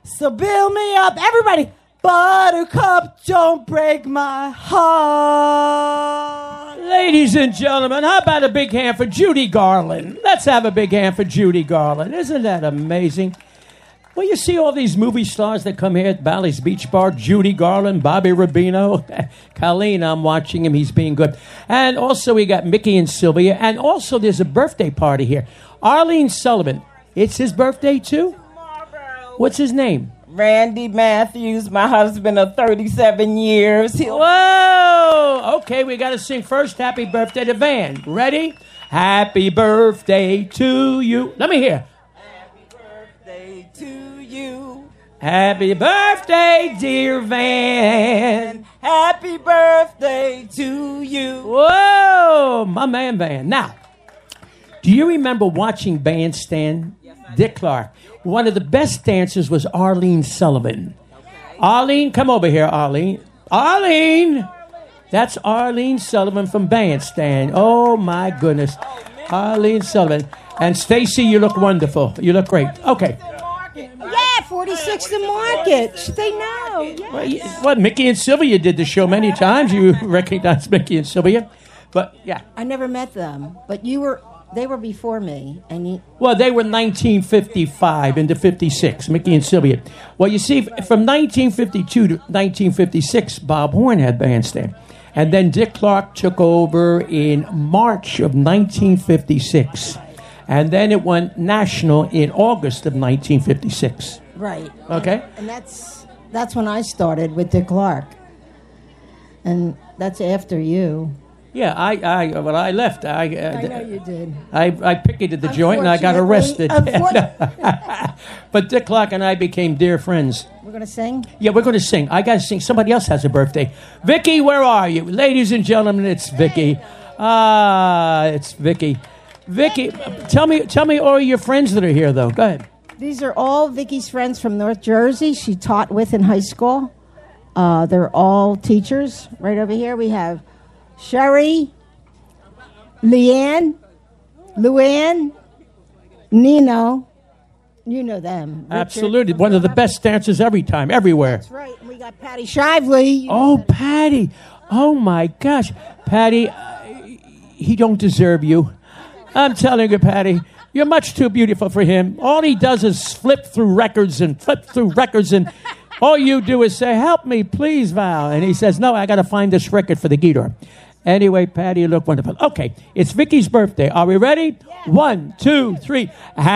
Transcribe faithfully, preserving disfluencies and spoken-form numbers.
So build me up. Everybody. Buttercup, don't break my heart. Ladies and gentlemen, how about a big hand for Judy Garland? Let's have a big hand for Judy Garland. Isn't that amazing? Well, you see all these movie stars that come here at Bally's Beach Bar. Judy Garland, Bobby Rubino, Colleen, I'm watching him. He's being good. And also we got Mickey and Sylvia. And also there's a birthday party here. Arlene Sullivan. It's his birthday too? Tomorrow. What's his name? Randy Matthews, my husband of thirty-seven years. He'll- Whoa! Okay, we got to sing first Happy Birthday to Van. Ready? Happy birthday to you. Let me hear. Happy birthday to you. Happy birthday, dear Van. Happy birthday to you. Whoa! My man Van. Now, do you remember watching Bandstand? Yes, I Dick Clark. One of the best dancers was Arlene Sullivan. Okay. Arlene, come over here, Arlene. Arlene! That's Arlene Sullivan from Bandstand. Oh, my goodness. Arlene Sullivan. And Stacy, you look wonderful. You look great. Okay. Yeah, forty-sixth and Market. They know. Yes. Well, you, well, Mickey and Sylvia did the show many times. You recognize Mickey and Sylvia. But, yeah. I never met them, but you were... They were before me, and you... Well, they were nineteen fifty-five into fifty-six, Mickey and Sylvia. Well, you see, from nineteen fifty-two to nineteen fifty-six, Bob Horn had Bandstand. And then Dick Clark took over in March of nineteen fifty-six. And then it went national in August of nineteen fifty-six. Right. Okay? And, and that's that's when I started with Dick Clark. And that's after you. Yeah, I, I, well, I left. I, uh, I know you did. I, I picketed the joint and I got arrested. But Dick Clark and I became dear friends. We're going to sing? Yeah, we're going to sing. I got to sing. Somebody else has a birthday. Vicky, where are you? Ladies and gentlemen, it's Vicky. Ah, it's Vicky. Vicky, tell me, tell me all your friends that are here, though. Go ahead. These are all Vicky's friends from North Jersey. She taught with in high school. Uh, they're all teachers. Right over here we have Sherry, Leanne, Luann, Nino. You know them. Richard. Absolutely. One of the best dancers every time, everywhere. That's right. And we got Patty Shively. Oh, Patty. Oh, my gosh. Patty, uh, he don't deserve you. I'm telling you, Patty, you're much too beautiful for him. All he does is flip through records and flip through records, and all you do is say, help me, please, Val. And he says, no, I got to find this record for the guitar. Anyway, Patty, you look wonderful. Okay, it's Vicky's birthday. Are we ready? Yeah. One, two, three.